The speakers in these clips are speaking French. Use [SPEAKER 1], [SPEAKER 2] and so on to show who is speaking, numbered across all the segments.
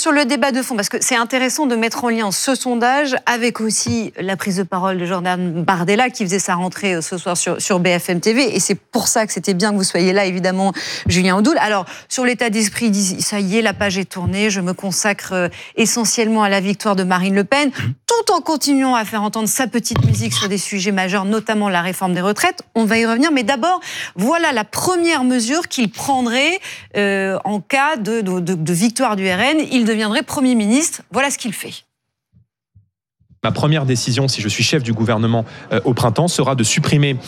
[SPEAKER 1] sur le débat de fond, parce que c'est intéressant de mettre en lien ce sondage avec aussi la prise de parole de Jordan Bardella qui faisait sa rentrée ce soir sur BFM TV. Et c'est pour ça que c'était bien que vous soyez là, évidemment, Julien Audoul. Alors, sur l'état d'esprit, il dit, ça y est, la page est tournée, je me consacre essentiellement à la victoire de Marine Le Pen, tout en continuant à faire entendre sa petite musique sur des sujets majeurs, notamment la réforme des retraites. On va y revenir, mais d'abord, voilà la première mesure qu'il prendrait en cas de victoire du RN. Il deviendrait Premier ministre. Voilà ce qu'il fait.
[SPEAKER 2] Ma première décision, si je suis chef du gouvernement au printemps, sera de supprimer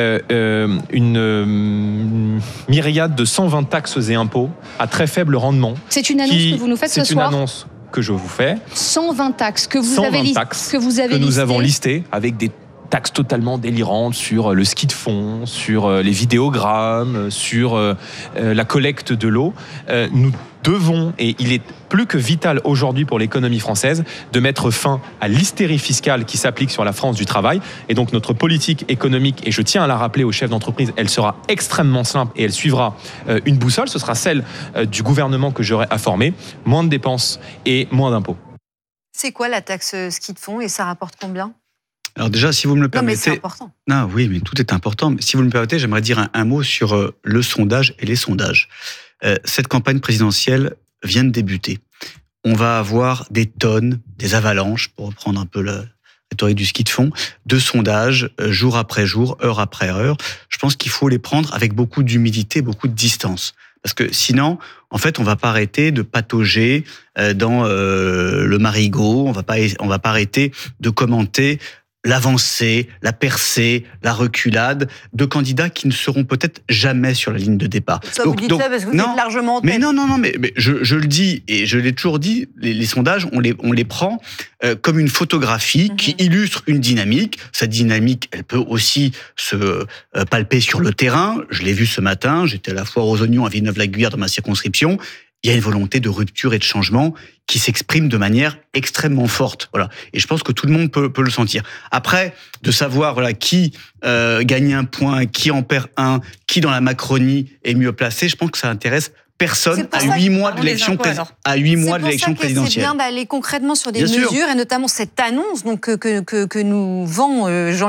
[SPEAKER 2] une myriade de 120 taxes et impôts à très faible rendement.
[SPEAKER 3] C'est une annonce que vous nous faites ce soir ?
[SPEAKER 2] C'est une annonce que je vous fais.
[SPEAKER 3] 120 taxes que vous avez
[SPEAKER 2] nous avons listées avec des taxes totalement délirantes sur le ski de fond, sur les vidéogrammes, sur la collecte de l'eau. Nous devons, et il est plus que vital aujourd'hui pour l'économie française, de mettre fin à l'hystérie fiscale qui s'applique sur la France du travail. Et donc notre politique économique, et je tiens à la rappeler aux chefs d'entreprise, elle sera extrêmement simple et elle suivra une boussole. Ce sera celle du gouvernement que j'aurai à former. Moins de dépenses et moins d'impôts.
[SPEAKER 1] C'est quoi la taxe ski de fond et ça rapporte combien ?
[SPEAKER 4] Alors déjà, si vous me le permettez...
[SPEAKER 1] Non, mais c'est important.
[SPEAKER 4] Non, oui, mais tout est important. Mais si vous me le permettez, j'aimerais dire un mot sur le sondage et les sondages. Cette campagne présidentielle vient de débuter. On va avoir des tonnes, des avalanches, pour reprendre un peu la rhétorique du ski de fond, de sondages, jour après jour, heure après heure. Je pense qu'il faut les prendre avec beaucoup d'humilité, beaucoup de distance. Parce que sinon, en fait, on va pas arrêter de patauger dans le marigot, on va pas arrêter de commenter l'avancée, la percée, la reculade de candidats qui ne seront peut-être jamais sur la ligne de départ.
[SPEAKER 1] Ça, vous dites ça parce que vous êtes largement en tête.
[SPEAKER 4] Mais non, mais je le dis, et je l'ai toujours dit, les sondages, on les prend comme une photographie qui illustre une dynamique. Cette dynamique, elle peut aussi se palper sur le terrain. Je l'ai vu ce matin, j'étais à la foire aux oignons à Villeneuve-la-Guyère dans ma circonscription. Il y a une volonté de rupture et de changement qui s'exprime de manière extrêmement forte. Voilà. Et je pense que tout le monde peut le sentir. Après, de savoir qui gagne un point, qui en perd un, qui dans la Macronie est mieux placé, je pense que ça intéresse personne à 8 mois de l'élection présidentielle.
[SPEAKER 1] C'est bien d'aller concrètement sur des mesures et notamment cette annonce donc que nous vend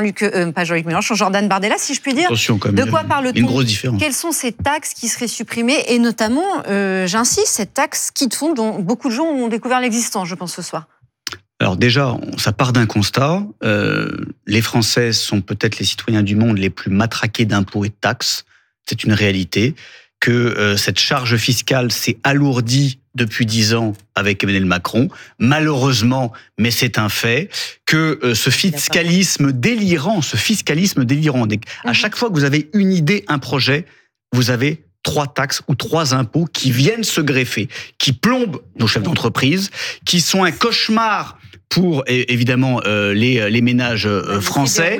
[SPEAKER 1] Jordan Bardella, si je puis dire.
[SPEAKER 4] Attention, quand même,
[SPEAKER 1] de quoi parle-t-on ?
[SPEAKER 4] Une grosse différence.
[SPEAKER 1] Quelles sont ces taxes qui seraient supprimées et notamment, j'insiste, cette taxe ski de fond dont beaucoup de gens ont découvert l'existence, je pense, ce soir.
[SPEAKER 4] Alors déjà, ça part d'un constat. Les Français sont peut-être les citoyens du monde les plus matraqués d'impôts et de taxes. C'est une réalité. Que cette charge fiscale s'est alourdie depuis 10 ans avec Emmanuel Macron, malheureusement, mais c'est un fait, que ce fiscalisme délirant, à chaque fois que vous avez une idée, un projet, vous avez 3 taxes ou 3 impôts qui viennent se greffer, qui plombent nos chefs d'entreprise, qui sont un cauchemar pour évidemment les ménages français.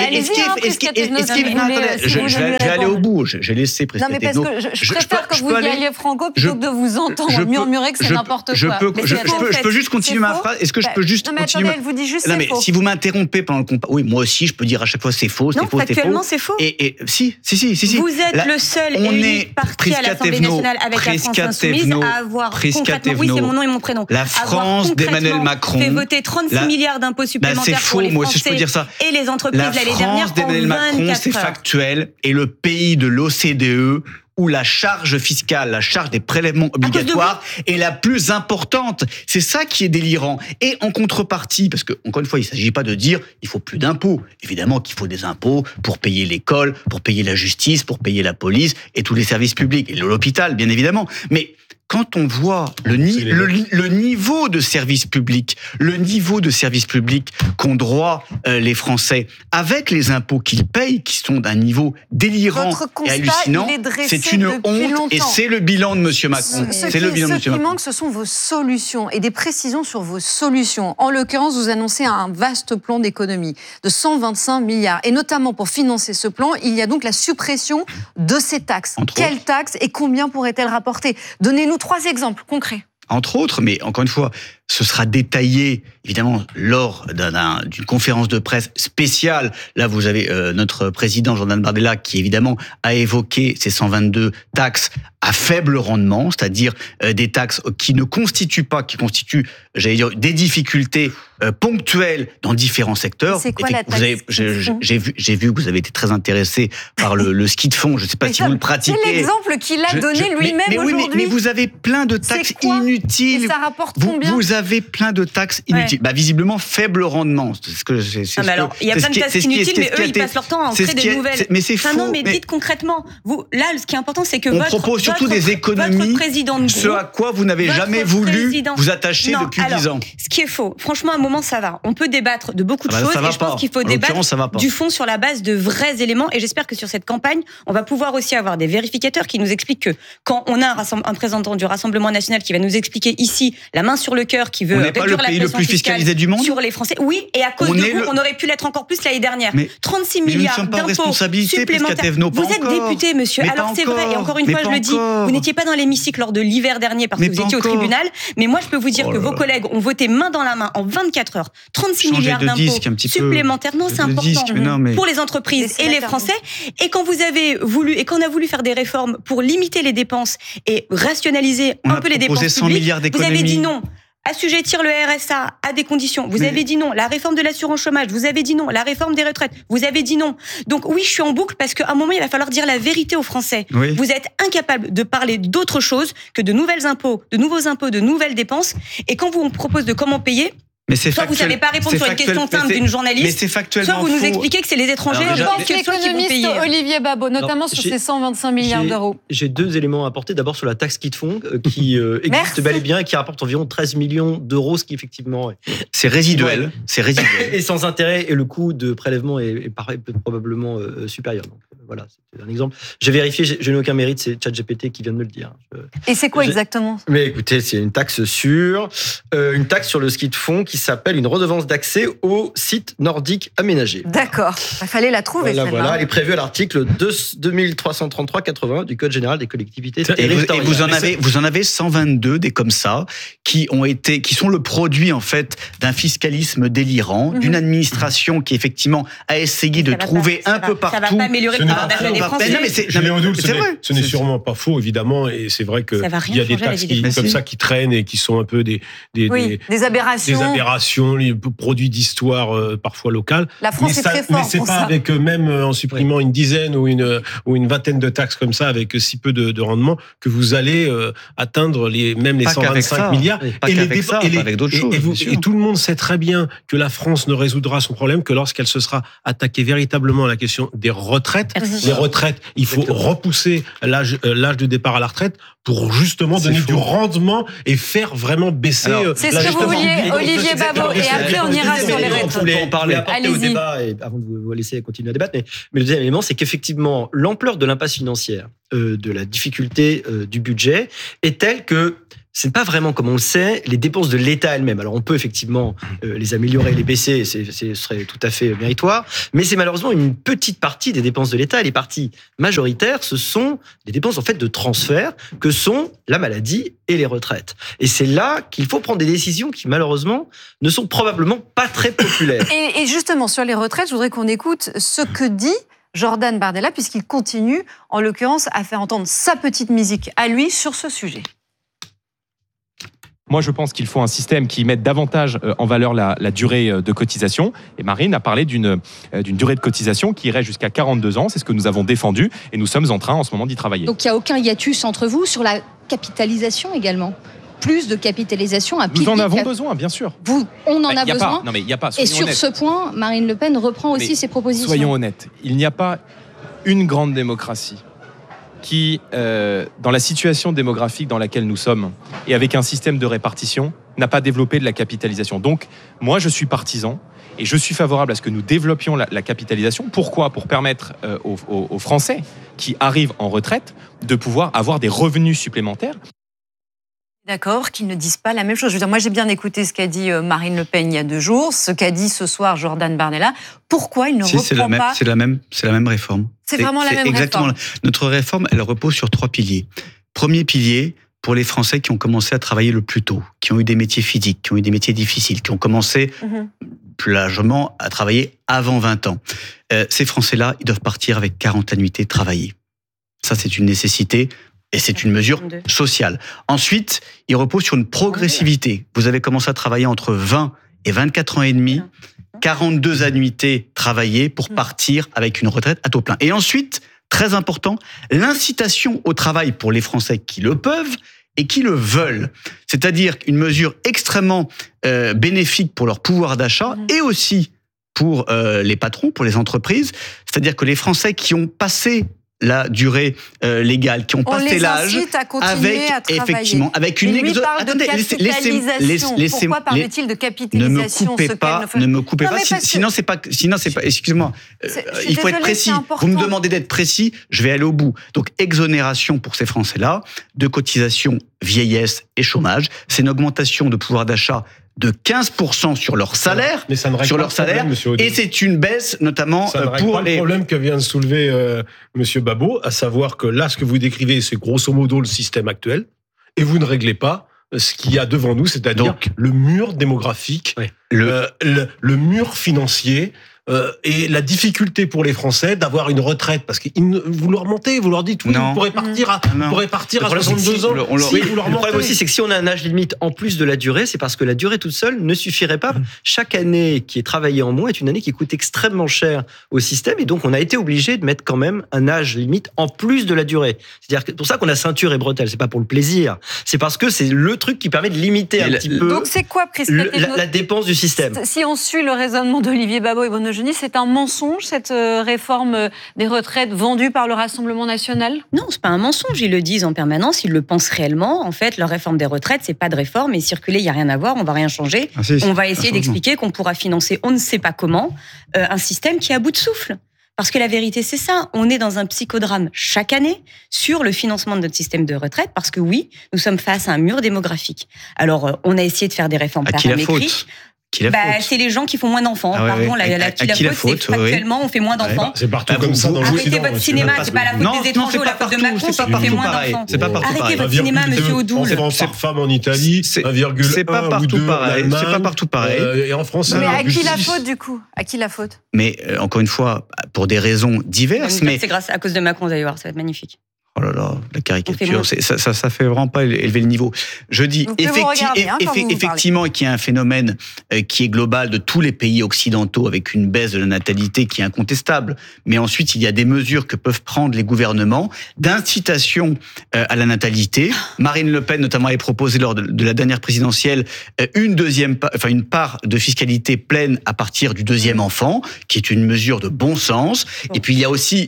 [SPEAKER 4] Je vais aller au bout. J'ai laissé
[SPEAKER 1] Prisca Thévenot. Non, mais parce que je préfère que vous y alliez franco plutôt que de vous entendre murmurer que c'est n'importe quoi.
[SPEAKER 4] Je peux juste continuer ma phrase. Est-ce que je peux juste continuer ?
[SPEAKER 1] Non, mais attendez, elle vous dit juste c'est faux.
[SPEAKER 4] Si vous m'interrompez pendant le combat, oui, moi aussi, je peux dire à chaque fois c'est faux, c'est faux, c'est faux.
[SPEAKER 3] Non, factuellement, c'est faux.
[SPEAKER 4] Si.
[SPEAKER 3] Vous êtes le seul et unique parti à l'Assemblée nationale avec la France Insoumise à avoir concrètement, oui, c'est mon nom et mon prénom,
[SPEAKER 4] la France d'Emmanuel Macron
[SPEAKER 3] fait voter 36 milliards d'impôts supplémentaires pour les Français et les entreprises l'année dernière en 24
[SPEAKER 4] Macron, c'est factuel, est le pays de l'OCDE où la charge fiscale, la charge des prélèvements obligatoires est la plus importante. C'est ça qui est délirant. Et en contrepartie, parce que encore une fois, il ne s'agit pas de dire il faut plus d'impôts. Évidemment qu'il faut des impôts pour payer l'école, pour payer la justice, pour payer la police et tous les services publics et l'hôpital, bien évidemment. Mais quand on voit le niveau de service public, qu'ont droit les Français avec les impôts qu'ils payent, qui sont d'un niveau délirant et hallucinant, c'est une honte et c'est le bilan de M. Macron.
[SPEAKER 1] Ce qui manque, ce sont vos solutions et des précisions sur vos solutions. En l'occurrence, vous annoncez un vaste plan d'économie de 125 milliards. Et notamment pour financer ce plan, il y a donc la suppression de ces taxes. Quelles taxes et combien pourraient-elles rapporter ? Donnez-nous 3 exemples concrets.
[SPEAKER 4] Entre autres, mais encore une fois, Ce sera détaillé, évidemment, lors d'une conférence de presse spéciale. Là, vous avez notre président, Jordan Bardella, qui, évidemment, a évoqué ces 122 taxes à faible rendement, c'est-à-dire des taxes qui ne constituent pas, qui constituent, j'allais dire, des difficultés ponctuelles dans différents secteurs.
[SPEAKER 1] C'est quoi la taxe?
[SPEAKER 4] J'ai vu que vous avez été très intéressé par le ski de fond. Je ne sais pas si vous le pratiquez.
[SPEAKER 1] C'est l'exemple qu'il a donné lui-même aujourd'hui.
[SPEAKER 4] Mais vous avez plein de taxes inutiles.
[SPEAKER 1] Et ça rapporte combien?
[SPEAKER 4] Vous avez plein de taxes inutiles. Ouais. Viviblement, faible rendement.
[SPEAKER 3] Il y a plein de taxes inutiles, mais eux, ils passent leur temps à en créer des nouvelles.
[SPEAKER 4] Mais c'est faux.
[SPEAKER 3] Non, mais dites concrètement. Là, ce qui est important, c'est que votre
[SPEAKER 4] surtout des économies,
[SPEAKER 3] président de groupe,
[SPEAKER 4] ce à quoi vous n'avez jamais voulu vous attacher depuis 10 ans.
[SPEAKER 3] Ce qui est faux, franchement, à un moment, ça va. On peut débattre de beaucoup de choses, et je pense qu'il faut débattre du fond sur la base de vrais éléments, et j'espère que sur cette campagne, on va pouvoir aussi avoir des vérificateurs qui nous expliquent que quand on a un représentant du Rassemblement national qui va nous expliquer ici, la main sur le cœur, qui veut réduire la pression fiscale sur les Français, oui, et à cause de vous, on aurait pu l'être encore plus l'année dernière. 36 milliards d'impôts supplémentaires. Vous êtes député, monsieur, alors c'est vrai, et encore une fois, je le dis, vous n'étiez pas dans l'hémicycle lors de l'hiver dernier parce que vous étiez au tribunal, mais moi je peux vous dire que vos collègues ont voté main dans la main en 24 heures 36 milliards d'impôts supplémentaires. Non, c'est important pour les entreprises et les Français. Et quand vous avez voulu, et quand on a voulu faire des réformes pour limiter les dépenses et rationaliser un peu les dépenses publiques, vous avez dit non. Assujettir le RSA à des conditions. Vous avez dit non. La réforme de l'assurance chômage. Vous avez dit non. La réforme des retraites. Vous avez dit non. Donc oui, je suis en boucle parce qu'à un moment, il va falloir dire la vérité aux Français. Oui. Vous êtes incapable de parler d'autre chose que de nouveaux impôts, de nouvelles dépenses. Et quand on propose de comment payer, soit vous n'avez pas répondu sur une question simple d'une journaliste, soit vous nous expliquez que c'est les étrangers qui vont payer.
[SPEAKER 1] Olivier Babot, notamment sur ces 125 milliards d'euros.
[SPEAKER 5] J'ai 2 éléments à apporter. D'abord sur la taxe ski de fond, qui existe bel et bien et qui rapporte environ 13 millions d'euros, ce qui effectivement...
[SPEAKER 4] C'est résiduel. C'est résiduel.
[SPEAKER 5] Et sans intérêt, et le coût de prélèvement est probablement supérieur. Donc voilà, c'est un exemple. J'ai vérifié, je n'ai aucun mérite, c'est ChatGPT qui vient de me le dire.
[SPEAKER 1] Et c'est quoi exactement?
[SPEAKER 5] Mais écoutez, c'est une taxe sur le ski de fond qui s'appelle une redevance d'accès aux sites nordiques aménagés.
[SPEAKER 1] D'accord, il fallait la trouver.
[SPEAKER 5] Voilà, elle est prévue à l'article 2333-80 du Code général des collectivités territoriales.
[SPEAKER 4] Et vous en avez 122 des comme ça qui sont le produit en fait d'un fiscalisme délirant, d'une administration qui effectivement a essayé de trouver un peu partout.
[SPEAKER 3] Ça va pas améliorer le pouvoir d'achat des Français.
[SPEAKER 6] Ce n'est sûrement pas faux évidemment, et c'est vrai que il y a des taxes comme ça qui traînent et qui sont un peu des aberrations, les produits d'histoire parfois locales.
[SPEAKER 1] La France est très forte.
[SPEAKER 6] Mais c'est pas avec même en supprimant une dizaine ou une vingtaine de taxes comme ça avec si peu de rendement que vous allez atteindre les 125 milliards. Et tout le monde sait très bien que la France ne résoudra son problème que lorsqu'elle se sera attaquée véritablement à la question des retraites. Les retraites, il faut repousser l'âge de départ à la retraite pour justement donner du rendement et faire vraiment baisser.
[SPEAKER 1] C'est ce que vous vouliez, Olivier Babot, et après on ira sur les retraites.
[SPEAKER 5] Vous voulez en parler au débat, et avant de vous laisser continuer à débattre, mais le deuxième élément, c'est qu'effectivement, l'ampleur de l'impasse financière, de la difficulté du budget est telle que ce n'est pas vraiment, comme on le sait, les dépenses de l'État elles-mêmes. Alors, on peut effectivement les améliorer, les baisser, ce serait tout à fait méritoire, mais c'est malheureusement une petite partie des dépenses de l'État. Et les parties majoritaires, ce sont des dépenses en fait de transfert, que sont la maladie et les retraites. Et c'est là qu'il faut prendre des décisions qui, malheureusement, ne sont probablement pas très populaires.
[SPEAKER 1] Et justement, sur les retraites, je voudrais qu'on écoute ce que dit Jordan Bardella, puisqu'il continue, en l'occurrence, à faire entendre sa petite musique à lui sur ce sujet.
[SPEAKER 2] Moi, je pense qu'il faut un système qui mette davantage en valeur la durée de cotisation. Et Marine a parlé d'une durée de cotisation qui irait jusqu'à 42 ans. C'est ce que nous avons défendu et nous sommes en train, en ce moment, d'y travailler.
[SPEAKER 7] Donc, il n'y a aucun hiatus entre vous sur la capitalisation également? Plus de capitalisation à pic.
[SPEAKER 2] Nous en avons besoin, bien sûr.
[SPEAKER 7] On en a besoin.
[SPEAKER 2] Non, mais il n'y a pas.
[SPEAKER 7] Et sur ce point, Marine Le Pen reprend aussi ses propositions.
[SPEAKER 2] Soyons honnêtes. Il n'y a pas une grande démocratie qui, dans la situation démographique dans laquelle nous sommes, et avec un système de répartition, n'a pas développé de la capitalisation. Donc, moi, je suis partisan, et je suis favorable à ce que nous développions la capitalisation. Pourquoi ? Pour permettre aux Français qui arrivent en retraite de pouvoir avoir des revenus supplémentaires.
[SPEAKER 1] D'accord, qu'ils ne disent pas la même chose. Je veux dire, moi, j'ai bien écouté ce qu'a dit Marine Le Pen il y a 2 jours, ce qu'a dit ce soir Jordan Bardella. Pourquoi il ne reprend pas...
[SPEAKER 4] C'est la même réforme.
[SPEAKER 1] C'est vraiment la même
[SPEAKER 4] exactement
[SPEAKER 1] réforme.
[SPEAKER 4] Notre réforme, elle repose sur 3 piliers. Premier pilier, pour les Français qui ont commencé à travailler le plus tôt, qui ont eu des métiers physiques, qui ont eu des métiers difficiles, qui ont commencé plus largement à travailler avant 20 ans. Ces Français-là, ils doivent partir avec 40 annuités travaillées. Ça, c'est une nécessité et c'est une mesure sociale. Ensuite, il repose sur une progressivité. Vous avez commencé à travailler entre 20 et 24 ans et demi, 42 annuités travaillées pour partir avec une retraite à taux plein. Et ensuite, très important, l'incitation au travail pour les Français qui le peuvent et qui le veulent. C'est-à-dire une mesure extrêmement bénéfique pour leur pouvoir d'achat et aussi pour les patrons, pour les entreprises. C'est-à-dire que les Français qui ont passé la durée légale, qui ont passé l'âge, avec effectivement, avec une
[SPEAKER 1] Pourquoi parle-t-il de capitalisation?
[SPEAKER 4] Ne me coupez pas. Sinon c'est pas. Excusez-moi. Il faut être précis. Vous me demandez d'être précis. Je vais aller au bout. Donc exonération pour ces Français-là de cotisations vieillesse et chômage. C'est une augmentation de pouvoir d'achat de 15% sur leur salaire,
[SPEAKER 6] et
[SPEAKER 4] c'est une baisse notamment pour les...
[SPEAKER 6] Le problème que vient de soulever Monsieur Babot, à savoir que là, ce que vous décrivez, c'est grosso modo le système actuel, et vous ne réglez pas ce qu'il y a devant nous, c'est-à-dire le mur démographique, le mur financier, et la difficulté pour les Français d'avoir une retraite, parce que vous leur mentez, vous leur dites, oui, vous pourrez partir à 62 ans.
[SPEAKER 5] Le problème aussi, c'est que si on a un âge limite en plus de la durée, c'est parce que la durée toute seule ne suffirait pas. Chaque année qui est travaillée en moins est une année qui coûte extrêmement cher au système, et donc on a été obligé de mettre quand même un âge limite en plus de la durée. C'est-à-dire que pour ça qu'on a ceinture et bretelles, c'est pas pour le plaisir, c'est parce que c'est le truc qui permet de limiter un petit peu.
[SPEAKER 1] Donc c'est quoi,
[SPEAKER 5] la dépense du système?
[SPEAKER 1] Si on suit le raisonnement d'Olivier Babot et Bruno Jeuni, c'est un mensonge, cette réforme des retraites vendue par le Rassemblement national?
[SPEAKER 3] Non, c'est pas un mensonge. Ils le disent en permanence, ils le pensent réellement. En fait, leur réforme des retraites, c'est pas de réforme. Et circuler, il y a rien à voir, on va rien changer. On va essayer d'expliquer qu'on pourra financer, on ne sait pas comment, un système qui est à bout de souffle. Parce que la vérité, c'est ça. On est dans un psychodrame chaque année sur le financement de notre système de retraite. Parce que oui, nous sommes face à un mur démographique. Alors, on a essayé de faire des réformes paramétriques. C'est les gens qui font moins d'enfants. Pardon, la faute, c'est factuellement, on fait moins d'enfants.
[SPEAKER 6] C'est partout comme ça dans l'Occident.
[SPEAKER 3] Arrêtez votre cinéma, c'est pas la faute des étrangers ou la faute de Macron qui fait moins d'enfants. Arrêtez votre cinéma, monsieur Odoul.
[SPEAKER 6] Enfants par femme en Italie, 1,1
[SPEAKER 4] c'est pas partout pareil. C'est pas partout pareil.
[SPEAKER 6] Et en France,
[SPEAKER 1] mais à qui la faute, du coup? À qui la faute?
[SPEAKER 4] Mais encore une fois, pour des raisons diverses. Mais
[SPEAKER 3] c'est grâce à cause de Macron, vous allez voir, ça va être magnifique.
[SPEAKER 4] Oh là là, la caricature, ça fait vraiment pas élever le niveau. Je dis effectivement qu'il y a un phénomène qui est global de tous les pays occidentaux avec une baisse de la natalité qui est incontestable. Mais ensuite, il y a des mesures que peuvent prendre les gouvernements d'incitation à la natalité. Marine Le Pen, notamment, avait proposé lors de la dernière présidentielle une part de fiscalité pleine à partir du deuxième enfant, qui est une mesure de bon sens. Et puis il y a aussi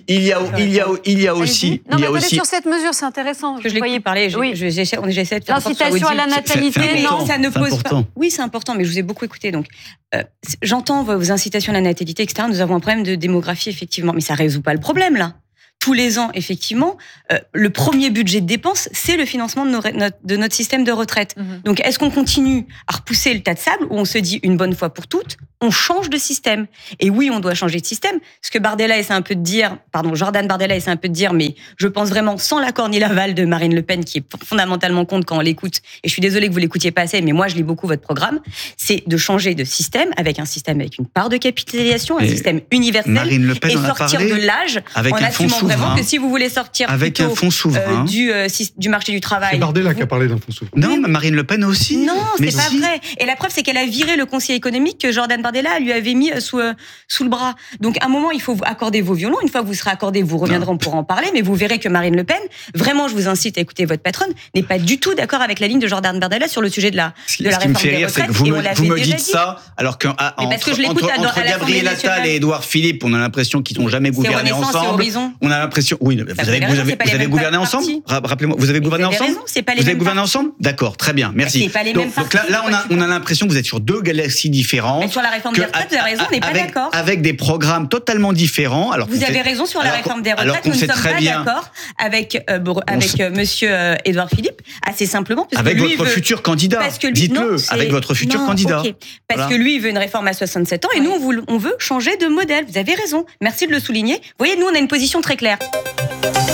[SPEAKER 1] sur cette mesure, c'est intéressant.
[SPEAKER 3] Je l'écoute parler, j'essaie de faire
[SPEAKER 1] l'incitation à la natalité,
[SPEAKER 3] non, ça ne pose pas. Oui, c'est important, mais je vous ai beaucoup écouté. Donc, j'entends vos incitations à la natalité, etc. Nous avons un problème de démographie, effectivement, mais ça ne résout pas le problème, là. Tous les ans, effectivement, le premier budget de dépenses, c'est le financement de notre système de retraite. Donc, est-ce qu'on continue à repousser le tas de sable ou on se dit une bonne fois pour toutes, on change de système? Et oui, on doit changer de système. Ce que Jordan Bardella essaie un peu de dire, mais je pense vraiment sans l'accord ni l'aval de Marine Le Pen, qui est fondamentalement contre quand on l'écoute, et je suis désolée que vous l'écoutiez pas assez, mais moi, je lis beaucoup votre programme, c'est de changer de système avec un système avec une part de capitalisation, un système universel,
[SPEAKER 4] Marine Le Pen
[SPEAKER 3] et sortir de l'âge en assumant vraiment que si vous voulez sortir
[SPEAKER 4] avec un fonds souverain
[SPEAKER 3] du marché du travail.
[SPEAKER 6] C'est Bardella qui a parlé d'un fonds souverain.
[SPEAKER 4] Non, mais Marine Le Pen aussi.
[SPEAKER 3] Non, c'est pas vrai. Et la preuve, c'est qu'elle a viré le conseiller économique que Jordan Bardella lui avait mis sous le bras. Donc, à un moment, il faut accorder vos violons. Une fois que vous serez accordés, vous reviendrez pour en parler. Mais vous verrez que Marine Le Pen, vraiment, je vous incite à écouter votre patronne, n'est pas du tout d'accord avec la ligne de Jordan Bardella sur le sujet de la réforme des retraites.
[SPEAKER 4] Vous me dites ça, alors qu'entre Gabriel Attal et Édouard Philippe, on a l'impression qu'ils n'ont jamais gouverné ensemble. On a l'impression. Oui, vous avez gouverné ensemble. Rappelez-moi, vous avez gouverné ensemble. Vous avez gouverné ensemble. D'accord, très bien, merci. Donc là, on a l'impression que vous êtes sur deux galaxies différentes.
[SPEAKER 3] Mais sur la réforme des retraites, vous avez raison, on n'est pas d'accord.
[SPEAKER 4] Avec des programmes totalement différents. Alors
[SPEAKER 3] vous avez raison sur la réforme des retraites. Nous ne sommes pas d'accord avec Monsieur Édouard Philippe, assez simplement parce
[SPEAKER 4] avec votre futur candidat. Dites-le, avec votre futur candidat.
[SPEAKER 3] Parce que lui, il veut une réforme à 67 ans et nous, on veut changer de modèle. Vous avez raison. Merci de le souligner. Vous voyez, nous, on a une position très claire.